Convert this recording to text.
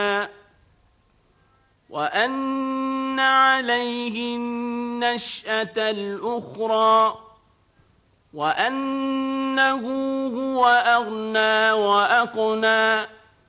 وأن عليه النشأة الأخرى وأنه هو أغنى وأقنى.